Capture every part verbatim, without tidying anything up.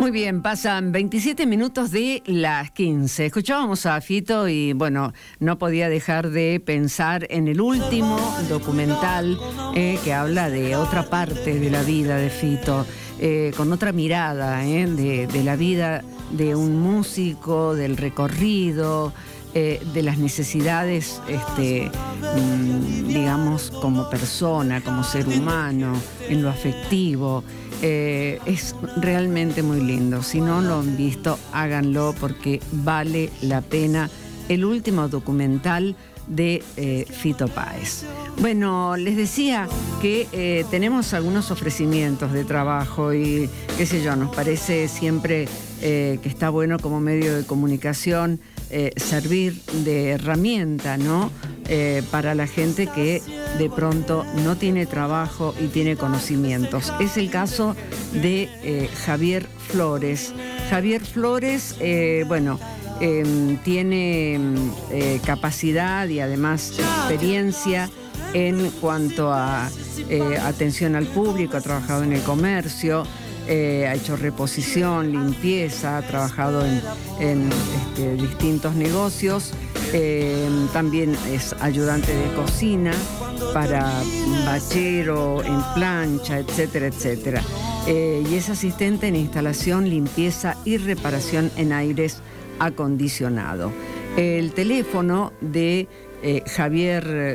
Muy bien, pasan veintisiete minutos de las quince. Escuchábamos a Fito y, bueno, no podía dejar de pensar en el último documental eh, que habla de otra parte de la vida de Fito, eh, con otra mirada eh, de, de la vida de un músico, del recorrido, eh, de las necesidades, este, mmm, digamos, como persona, como ser humano, en lo afectivo. Eh, es realmente muy lindo. Si no lo han visto, háganlo porque vale la pena. El último documental de eh, Fito Páez. Bueno, les decía que eh, tenemos algunos ofrecimientos de trabajo y qué sé yo, nos parece siempre eh, que está bueno como medio de comunicación eh, servir de herramienta, ¿no? Eh, para la gente que de pronto no tiene trabajo y tiene conocimientos. Es el caso de eh, Javier Flores. Javier Flores, eh, bueno, eh, tiene eh, capacidad y además experiencia en cuanto a eh, atención al público, ha trabajado en el comercio, eh, ha hecho reposición, limpieza, ha trabajado en, en este, distintos negocios. Eh, también es ayudante de cocina para bachero, en plancha, etcétera, etcétera. Eh, y es asistente en instalación, limpieza y reparación en aires acondicionado. El teléfono de eh, Javier eh,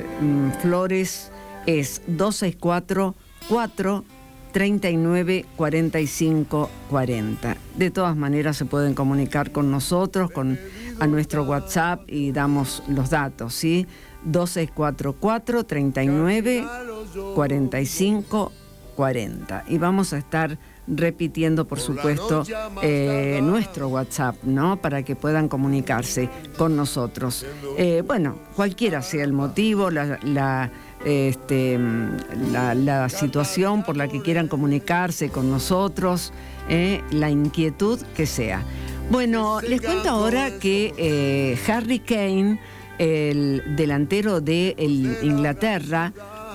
Flores es dos seis cuatro, cuatro treinta y nueve, cuarenta y cinco, cuarenta. De todas maneras se pueden comunicar con nosotros, con, a nuestro WhatsApp y damos los datos, ¿sí? dos seis cuatro, cuatro treinta y nueve, cuarenta y cinco, cuarenta. Y vamos a estar repitiendo, por supuesto, eh, nuestro WhatsApp, ¿no? Para que puedan comunicarse con nosotros. Eh, bueno, cualquiera sea el motivo, la... la Este, la, la situación por la que quieran comunicarse con nosotros, eh, la inquietud que sea. Bueno, les cuento ahora que eh, Harry Kane, el delantero de el Inglaterra,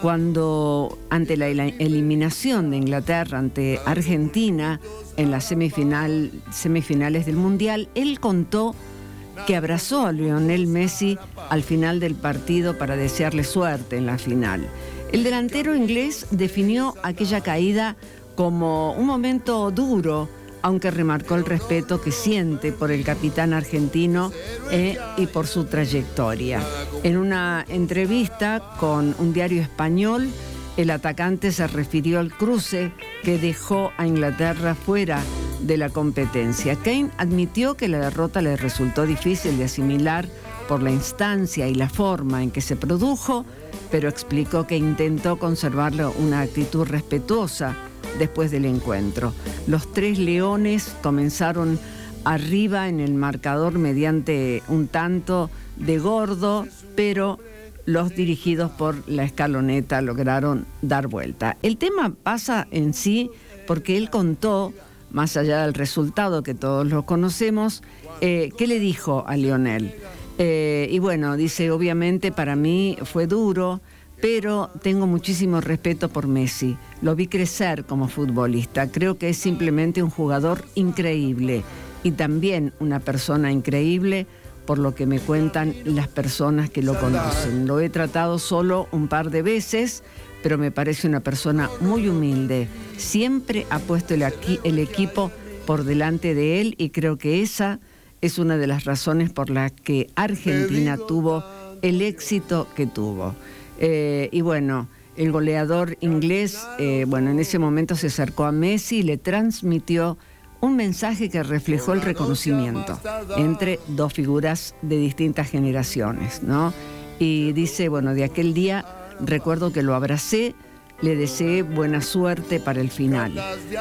cuando ante la eliminación de Inglaterra ante Argentina en las semifinal, semifinales del Mundial, él contó que abrazó a Lionel Messi al final del partido para desearle suerte en la final. El delantero inglés definió aquella caída como un momento duro, aunque remarcó el respeto que siente por el capitán argentino eh, y por su trayectoria. En una entrevista con un diario español, el atacante se refirió al cruce que dejó a Inglaterra fuera de la competencia. Kane admitió que la derrota le resultó difícil de asimilar por la instancia y la forma en que se produjo, pero explicó que intentó conservarle una actitud respetuosa después del encuentro. Los tres leones comenzaron arriba en el marcador mediante un tanto de Gordo, pero los dirigidos por la escaloneta lograron dar vuelta. El tema pasa en sí porque él contó, más allá del resultado que todos lo conocemos, eh, ¿qué le dijo a Lionel? Eh, y bueno, dice, obviamente para mí fue duro, pero tengo muchísimo respeto por Messi. Lo vi crecer como futbolista. Creo que es simplemente un jugador increíble y también una persona increíble, por lo que me cuentan las personas que lo conocen. Lo he tratado solo un par de veces, pero me parece una persona muy humilde. Siempre ha puesto el, aquí, el equipo por delante de él y creo que esa es una de las razones por las que Argentina tuvo el éxito que tuvo. Eh, y bueno, el goleador inglés, eh, bueno, en ese momento se acercó a Messi y le transmitió un mensaje que reflejó el reconocimiento entre dos figuras de distintas generaciones, ¿no? Y dice, bueno, de aquel día recuerdo que lo abracé, le deseé buena suerte para el final.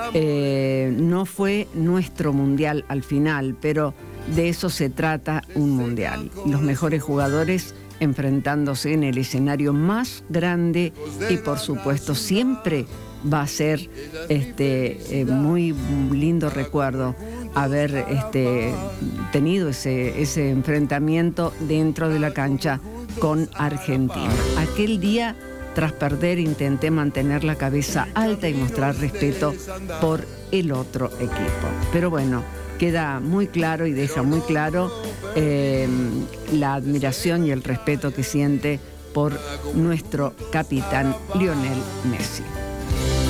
Eh, no fue nuestro mundial al final, pero de eso se trata un mundial. Los mejores jugadores enfrentándose en el escenario más grande y, por supuesto, siempre va a ser este, eh, muy lindo recuerdo haber este, tenido ese, ese enfrentamiento dentro de la cancha con Argentina. Aquel día tras perder intenté mantener la cabeza alta y mostrar respeto por el otro equipo. Pero bueno, queda muy claro y deja muy claro eh, la admiración y el respeto que siente por nuestro capitán Lionel Messi.